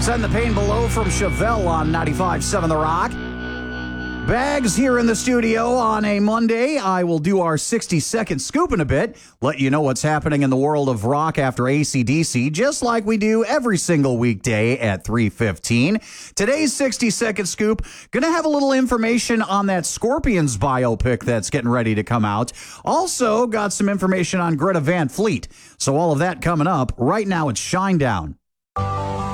Send the pain below from Chevelle on 95.7 The Rock. Bags here in the studio on a Monday. I will do our 60-second scoop in a bit, let you know what's happening in the world of rock after AC/DC, just like we do every single weekday at 3:15. Today's 60-second scoop, going to have a little information on that Scorpions biopic that's getting ready to come out. Also got some information on Greta Van Fleet. So all of that coming up. Right now, it's Shinedown.